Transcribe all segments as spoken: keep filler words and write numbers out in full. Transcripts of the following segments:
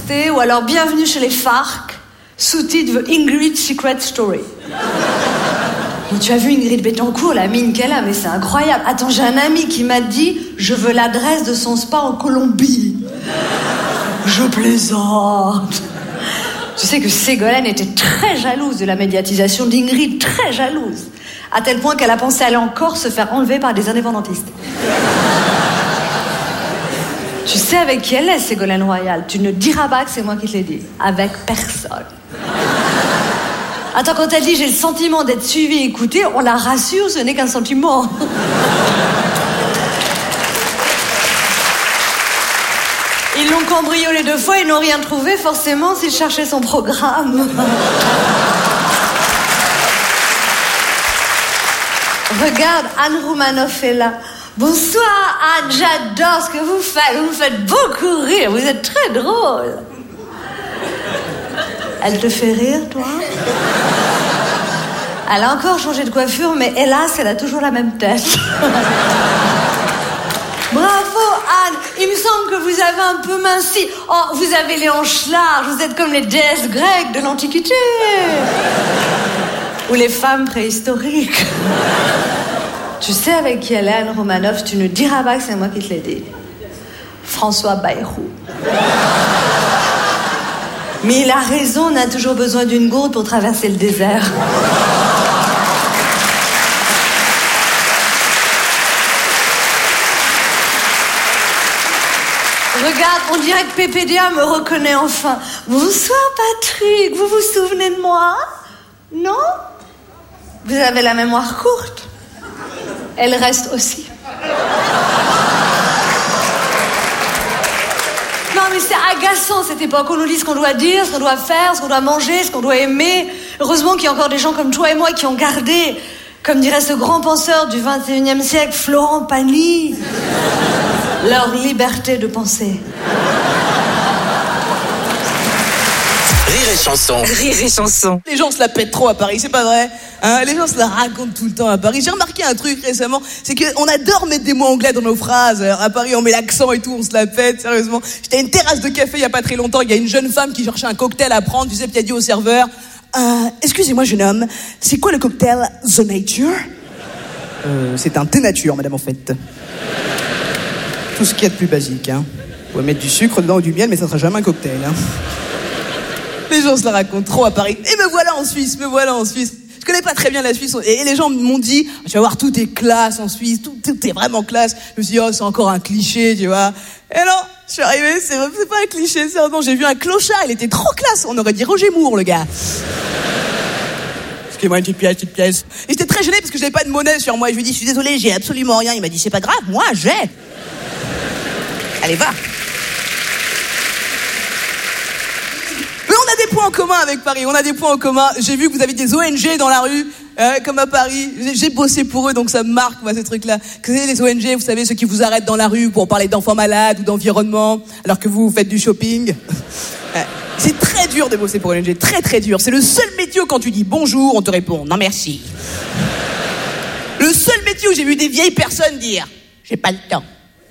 posté, ou alors bienvenue chez les F A R C, sous-titre The Ingrid Secret Story. Mais tu as vu Ingrid Betancourt, la mine qu'elle a, mais c'est incroyable. Attends, j'ai un ami qui m'a dit, je veux l'adresse de son spa en Colombie. Je plaisante. Tu sais que Ségolène était très jalouse de la médiatisation d'Ingrid, très jalouse. À tel point qu'elle a pensé aller en Corse se faire enlever par des indépendantistes. Tu sais avec qui elle est, Ségolène Royal? Tu ne diras pas que c'est moi qui te l'ai dit. Avec personne. Attends, quand elle dit j'ai le sentiment d'être suivie et écoutée, on la rassure, ce n'est qu'un sentiment. Ils l'ont cambriolé deux fois, ils n'ont rien trouvé, forcément, s'ils cherchaient son programme. Regarde, Anne Roumanoff est là. Bonsoir Anne, j'adore ce que vous faites, vous me faites beaucoup rire, vous êtes très drôle. Elle te fait rire, toi? Elle a encore changé de coiffure, mais hélas, elle a toujours la même tête. Bravo Anne, il me semble que vous avez un peu minci. Oh, vous avez les hanches larges, vous êtes comme les déesses grecques de l'Antiquité. Ou les femmes préhistoriques. Tu sais avec qui elle est, Anne Roumanoff, tu ne diras pas que c'est moi qui te l'ai dit. François Bayrou. Mais il a raison, on a toujours besoin d'une gourde pour traverser le désert. Regarde, on dirait que P P D A me reconnaît enfin. Bonsoir Patrick, vous vous souvenez de moi? Non? Vous avez la mémoire courte. Elle reste aussi. Non mais c'est agaçant cette époque. On nous dit ce qu'on doit dire, ce qu'on doit faire, ce qu'on doit manger, ce qu'on doit aimer. Heureusement qu'il y a encore des gens comme toi et moi qui ont gardé, comme dirait ce grand penseur du vingt et unième siècle, Florent Pagny, leur liberté de penser. Rire et chanson. Rire et chanson. Les gens se la pètent trop à Paris, c'est pas vrai, hein? Les gens se la racontent tout le temps à Paris. J'ai remarqué un truc récemment, c'est qu'on adore mettre des mots anglais dans nos phrases. Alors, à Paris, on met l'accent et tout, on se la pète, sérieusement. J'étais à une terrasse de café il y a pas très longtemps, il y a une jeune femme qui cherchait un cocktail à prendre, tu sais, puis elle a dit au serveur, euh, excusez-moi jeune homme, c'est quoi le cocktail The Nature? Euh, c'est un thé nature, madame, en fait. Tout ce qu'il y a de plus basique, hein. Vous pouvez mettre du sucre dedans ou du miel, mais ça sera jamais un cocktail, hein. Les gens se la racontent trop à Paris. Et me voilà en Suisse, me voilà en Suisse. Je connais pas très bien la Suisse. Et les gens m'ont dit, tu vas voir, tout est classe en Suisse, tout, tout est vraiment classe. Je me suis dit, oh, c'est encore un cliché, tu vois. Et non, je suis arrivé, c'est, c'est pas un cliché, c'est non, j'ai vu un clochard, il était trop classe. On aurait dit Roger Moore, le gars. Excusez-moi, une petite pièce, une petite pièce. Et j'étais très gêné parce que j'avais pas de monnaie sur moi. Je lui ai dit, je suis désolé, j'ai absolument rien. Il m'a dit, c'est pas grave, moi, j'ai. Allez, va. On a des points en commun avec Paris, on a des points en commun. J'ai vu que vous avez des O N G dans la rue, euh, comme à Paris. J'ai, j'ai bossé pour eux, donc ça me marque, moi, ces trucs-là. Vous savez, les O N G, vous savez, ceux qui vous arrêtent dans la rue pour parler d'enfants malades ou d'environnement, alors que vous, vous faites du shopping. euh, c'est très dur de bosser pour O N G, très très dur. C'est le seul métier où quand tu dis bonjour, on te répond non merci. Le seul métier où j'ai vu des vieilles personnes dire j'ai pas le temps.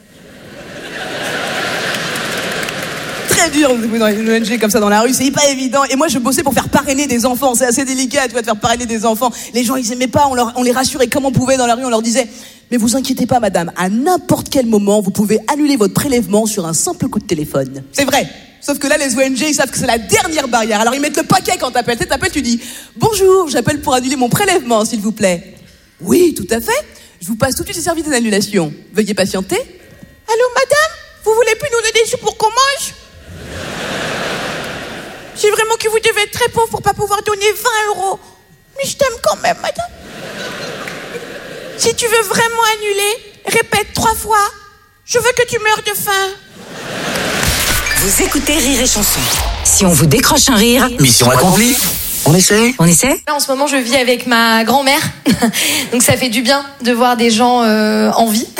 Très dur dans une O N G comme ça dans la rue, c'est pas évident. Et moi je bossais pour faire parrainer des enfants, c'est assez délicat, tu vois, de faire parrainer des enfants. Les gens ils aimaient pas, on, leur, on les rassurait comme on pouvait dans la rue, on leur disait mais vous inquiétez pas madame, à n'importe quel moment vous pouvez annuler votre prélèvement sur un simple coup de téléphone. C'est vrai, sauf que là les O N G ils savent que c'est la dernière barrière, alors ils mettent le paquet quand t'appelles. Tu sais, t'appelles, tu dis bonjour, j'appelle pour annuler mon prélèvement s'il vous plaît. Oui tout à fait, je vous passe tout de suite les services d'annulation, veuillez patienter. Allô madame, vous voulez plus nous donner des sous pour qu'on mange? C'est vraiment que vous devez être très pauvre pour pas pouvoir donner vingt euros. Mais je t'aime quand même, madame. Si tu veux vraiment annuler, répète trois fois. Je veux que tu meurs de faim. Vous écoutez Rire et Chanson. Si on vous décroche un rire, mission accomplie. On essaie On essaie Là, en ce moment, je vis avec ma grand-mère. Donc ça fait du bien de voir des gens euh, en vie.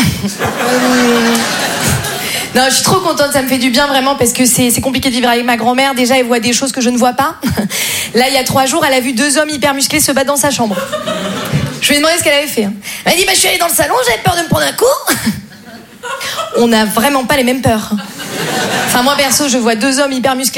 Non, je suis trop contente, ça me fait du bien vraiment parce que c'est, c'est compliqué de vivre avec ma grand-mère. Déjà, elle voit des choses que je ne vois pas. Là, il y a trois jours, elle a vu deux hommes hyper musclés se battre dans sa chambre. Je lui ai demandé ce qu'elle avait fait. Elle a dit, bah, je suis allée dans le salon, j'avais peur de me prendre un coup. On n'a vraiment pas les mêmes peurs. Enfin, moi, perso, je vois deux hommes hyper musclés